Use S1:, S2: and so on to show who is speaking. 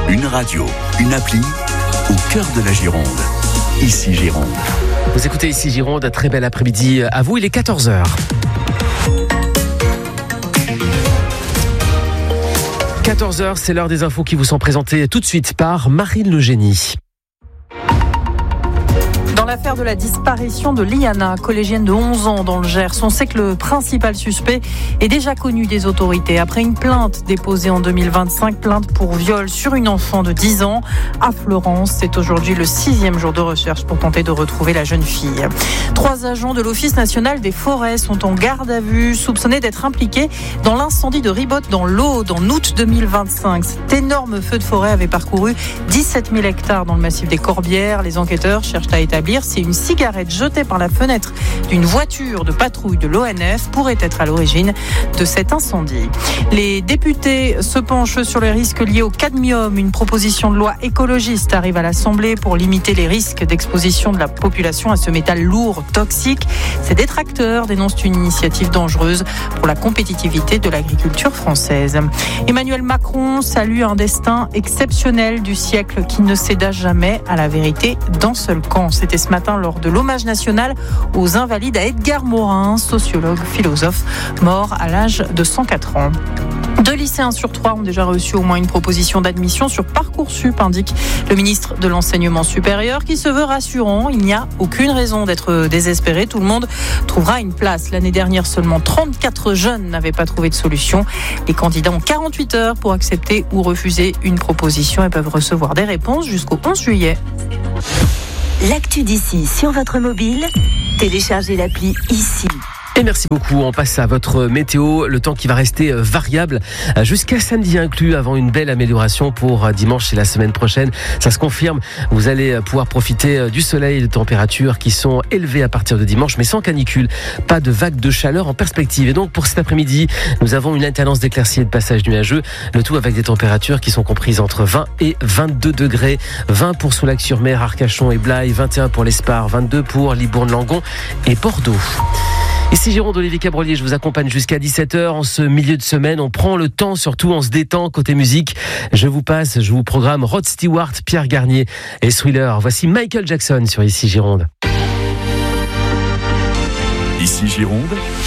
S1: Une radio, une appli, au cœur de la Gironde. Ici Gironde.
S2: Vous écoutez Ici Gironde, un très bel après-midi à vous, il est 14h. 14h, c'est l'heure des infos qui vous sont présentées tout de suite par Marine Le Génie.
S3: Dans l'affaire de la disparition de Liana, collégienne de 11 ans dans le Gers, on sait que le principal suspect est déjà connu des autorités. Après une plainte déposée en 2025, plainte pour viol sur une enfant de 10 ans à Florence. C'est aujourd'hui le 6e jour de recherche pour tenter de retrouver la jeune fille. 3 agents de l'Office national des forêts sont en garde à vue, soupçonnés d'être impliqués dans l'incendie de Ribotte dans l'Aude en août 2025. Cet énorme feu de forêt avait parcouru 17 000 hectares dans le massif des Corbières. Les enquêteurs cherchent à établir si une cigarette jetée par la fenêtre d'une voiture de patrouille de l'ONF pourrait être à l'origine de cet incendie. Les députés se penchent sur les risques liés au cadmium. Une proposition de loi écologiste arrive à l'Assemblée pour limiter les risques d'exposition de la population à ce métal lourd, toxique. Ces détracteurs dénoncent une initiative dangereuse pour la compétitivité de l'agriculture française. Emmanuel Macron salue un destin exceptionnel du siècle qui ne céda jamais à la vérité d'un seul camp. C'était ce matin lors de l'hommage national aux Invalides à Edgar Morin, sociologue, philosophe, mort à l'âge de 104 ans. 2 lycéens sur 3 ont déjà reçu au moins une proposition d'admission sur Parcoursup, indique le ministre de l'Enseignement supérieur, qui se veut rassurant. Il n'y a aucune raison d'être désespéré. Tout le monde trouvera une place. L'année dernière, seulement 34 jeunes n'avaient pas trouvé de solution. Les candidats ont 48 heures pour accepter ou refuser une proposition et peuvent recevoir des réponses jusqu'au 11 juillet.
S4: L'actu d'ici sur votre mobile, téléchargez l'appli Ici.
S2: Et merci beaucoup, on passe à votre météo, le temps qui va rester variable jusqu'à samedi inclus, avant une belle amélioration pour dimanche et la semaine prochaine. Ça se confirme, vous allez pouvoir profiter du soleil et de températures qui sont élevées à partir de dimanche, mais sans canicule, pas de vague de chaleur en perspective. Et donc pour cet après-midi, nous avons une alternance d'éclaircies et de passages nuageux, le tout avec des températures qui sont comprises entre 20 et 22 degrés, 20 pour Soulac-sur-Mer, Arcachon et Blaye, 21 pour l'Espar, 22 pour Libourne-Langon et Bordeaux. Ici Gironde, Olivier Cabrolier, je vous accompagne jusqu'à 17h. En ce milieu de semaine, on prend le temps, surtout on se détend côté musique. Je vous programme Rod Stewart, Pierre Garnier et Thriller. Voici Michael Jackson sur Ici Gironde.
S1: Ici Gironde,